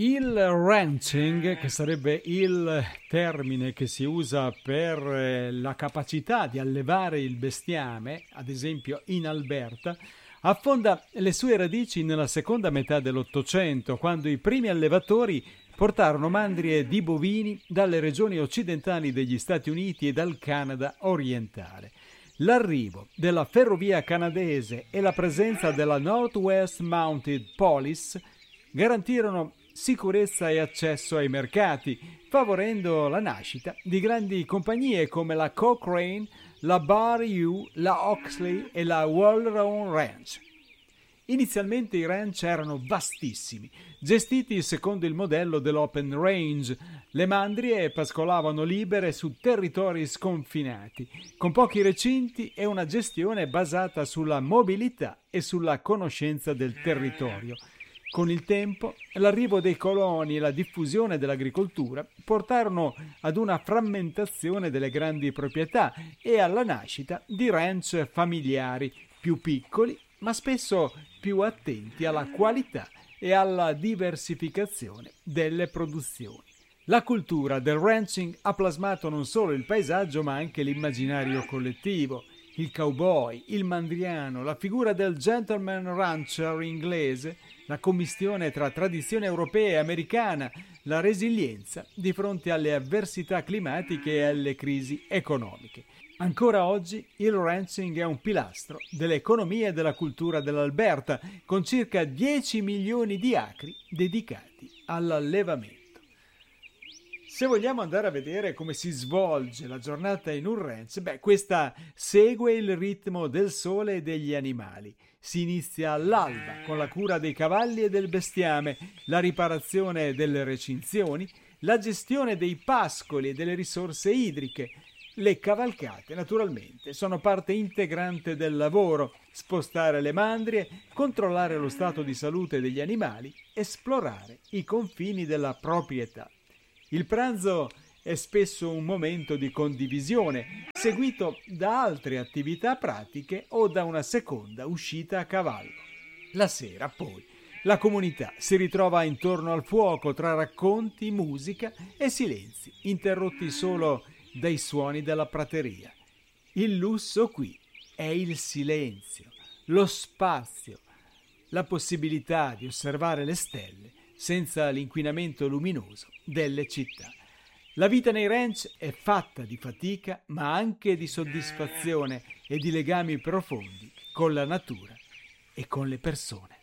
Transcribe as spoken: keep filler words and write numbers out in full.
Il ranching, che sarebbe il termine che si usa per eh, la capacità di allevare il bestiame, ad esempio in Alberta, affonda le sue radici nella seconda metà dell'Ottocento, quando i primi allevatori portarono mandrie di bovini dalle regioni occidentali degli Stati Uniti e dal Canada orientale. L'arrivo della ferrovia canadese e la presenza della Northwest Mounted Police garantirono sicurezza e accesso ai mercati, favorendo la nascita di grandi compagnie come la Cochrane, la Bar-U, la Oxley e la Waldron Ranch. Inizialmente i ranch erano vastissimi, gestiti secondo il modello dell'open range. Le mandrie pascolavano libere su territori sconfinati, con pochi recinti e una gestione basata sulla mobilità e sulla conoscenza del territorio. Con il tempo, l'arrivo dei coloni e la diffusione dell'agricoltura portarono ad una frammentazione delle grandi proprietà e alla nascita di ranch familiari, più piccoli, ma spesso più attenti alla qualità e alla diversificazione delle produzioni. La cultura del ranching ha plasmato non solo il paesaggio, ma anche l'immaginario collettivo. Il cowboy, il mandriano, la figura del gentleman rancher inglese, la commistione tra tradizione europea e americana, la resilienza di fronte alle avversità climatiche e alle crisi economiche. Ancora oggi il ranching è un pilastro dell'economia e della cultura dell'Alberta, con circa dieci milioni di acri dedicati all'allevamento. Se vogliamo andare a vedere come si svolge la giornata in un ranch, beh, questa segue il ritmo del sole e degli animali. Si inizia all'alba con la cura dei cavalli e del bestiame, la riparazione delle recinzioni, la gestione dei pascoli e delle risorse idriche. Le cavalcate, naturalmente, sono parte integrante del lavoro: spostare le mandrie, controllare lo stato di salute degli animali, esplorare i confini della proprietà. Il pranzo è spesso un momento di condivisione, seguito da altre attività pratiche o da una seconda uscita a cavallo. La sera, poi, la comunità si ritrova intorno al fuoco tra racconti, musica e silenzi, interrotti solo dai suoni della prateria. Il lusso qui è il silenzio, lo spazio, la possibilità di osservare le stelle senza l'inquinamento luminoso delle città. La vita nei ranch è fatta di fatica, ma anche di soddisfazione e di legami profondi con la natura e con le persone.